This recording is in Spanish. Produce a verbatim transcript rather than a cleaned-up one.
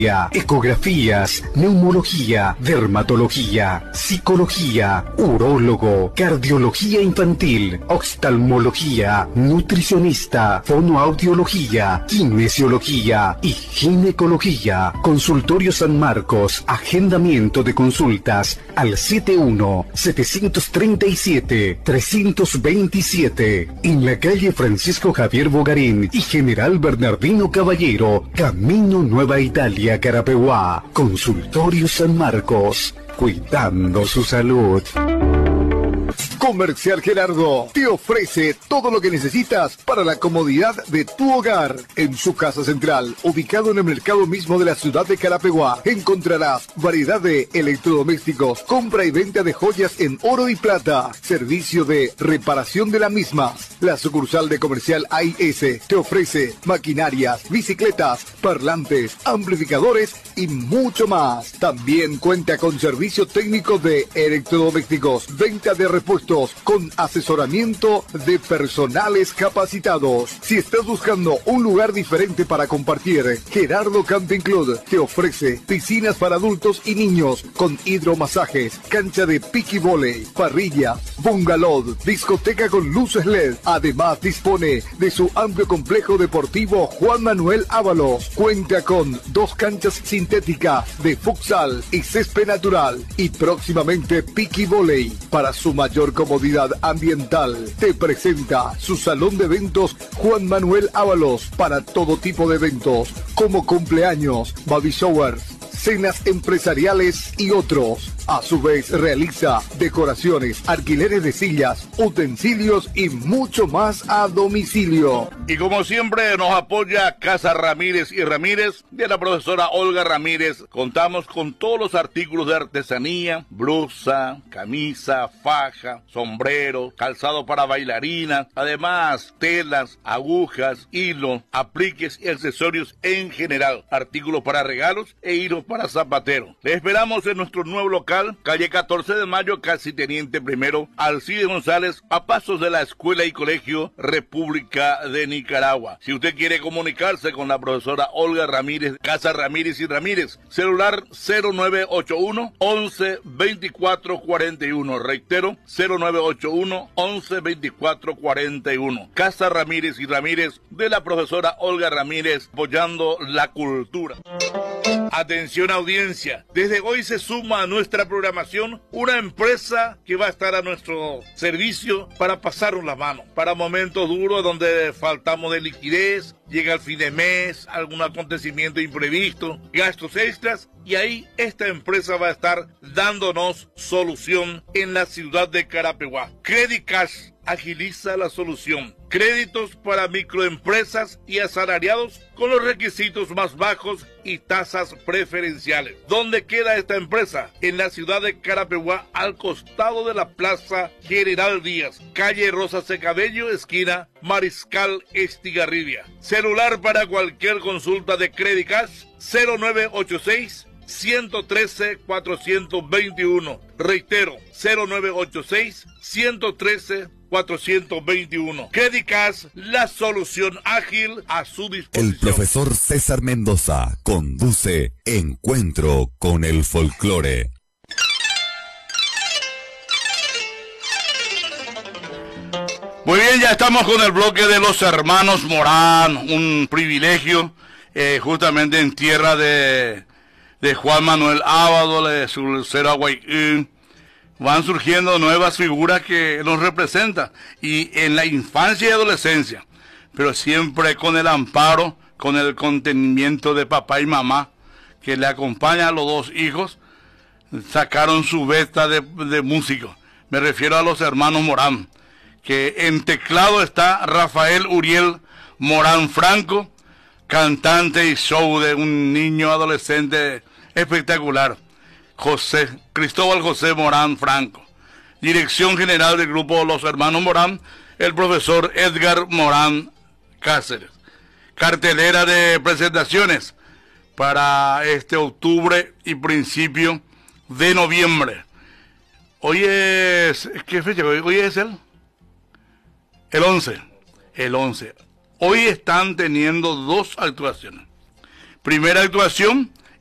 ecografías, neumología, dermatología, psicología, urólogo, cardiología infantil, oftalmología, nutricionista, fonoaudiología, kinesiología y ginecología. Consultorio San Marcos, agendamiento de consultas al siete uno, siete tres siete, tres dos siete, en la calle Francisco Javier Bogarín y General Bernardino Caballero, Camino Nueva Italia, Carapeguá. Consultorio San Marcos, cuidando su salud. Comercial Gerardo te ofrece todo lo que necesitas para la comodidad de tu hogar. En su casa central, ubicado en el mercado mismo de la ciudad de Carapeguá, encontrarás variedad de electrodomésticos, compra y venta de joyas en oro y plata, servicio de reparación de las mismas. La sucursal de Comercial A I S te ofrece maquinarias, bicicletas, parlantes, amplificadores y mucho más. También cuenta con servicio técnico de electrodomésticos, venta de repuestos, con asesoramiento de personales capacitados. Si estás buscando un lugar diferente para compartir, Gerardo Camping Club te ofrece piscinas para adultos y niños con hidromasajes, cancha de piqui voley, parrilla, bungalow, discoteca con luces L E D. Además dispone de su amplio complejo deportivo Juan Manuel Ábalos. Cuenta con dos canchas sintéticas de futsal y césped natural y próximamente piqui voley. Para su mayor comodidad ambiental, te presenta su salón de eventos Juan Manuel Ábalos para todo tipo de eventos como cumpleaños, baby showers, cenas empresariales y otros. A su vez realiza decoraciones, alquileres de sillas, utensilios y mucho más a domicilio. Y como siempre nos apoya Casa Ramírez y Ramírez de la profesora Olga Ramírez. Contamos con todos los artículos de artesanía, blusa, camisa, faja, sombrero, calzado para bailarinas, además telas, agujas, hilos, apliques y accesorios en general, artículos para regalos e hilos para zapateros. Le esperamos en nuestro nuevo local, calle catorce de mayo, casi Teniente Primero, Alcide González, a pasos de la Escuela y Colegio República de Nicaragua. Si usted quiere comunicarse con la profesora Olga Ramírez, Casa Ramírez y Ramírez, celular cero nueve ocho uno, once, veinticuatro cuarenta y uno. Reitero, cero nueve ocho uno, once, veinticuatro cuarenta y uno. Casa Ramírez y Ramírez de la profesora Olga Ramírez, apoyando la cultura. Atención audiencia, desde hoy se suma a nuestra programación una empresa que va a estar a nuestro servicio para pasarnos la mano, para momentos duros donde faltamos de liquidez, llega el fin de mes, algún acontecimiento imprevisto, gastos extras, y ahí esta empresa va a estar dándonos solución en la ciudad de Carapeguá. Credit Cash agiliza la solución. Créditos para microempresas y asalariados con los requisitos más bajos y tasas preferenciales. ¿Dónde queda esta empresa? En la ciudad de Carapeguá, al costado de la Plaza General Díaz, calle Rosa Secabello, esquina Mariscal Estigarribia. Celular para cualquier consulta de Credit Cash, cero nueve ocho seis, uno trece, cuatrocientos veintiuno. Reitero, cero nueve ocho seis, uno trece, cuatrocientos veintiuno. Credit Cash, la solución ágil a su disposición. El profesor César Mendoza conduce Encuentro con el Folclore. Muy bien, ya estamos con el bloque de los hermanos Morán, un privilegio, eh, justamente en tierra de, de Juan Manuel Ábalos, de su Cero Aguayú. Van surgiendo nuevas figuras que nos representan, y en la infancia y adolescencia, pero siempre con el amparo, con el contenimiento de papá y mamá, que le acompañan a los dos hijos, sacaron su beta de, de músicos. Me refiero a los hermanos Morán, que en teclado está Rafael Uriel Morán Franco, cantante y show de un niño adolescente espectacular. José, Cristóbal José Morán Franco. Dirección general del grupo Los Hermanos Morán, el profesor Edgar Morán Cáceres. Cartelera de presentaciones para este octubre y principio de noviembre. Hoy es... ¿Qué fecha? Hoy es el... El once. El once. Hoy están teniendo dos actuaciones. Primera actuación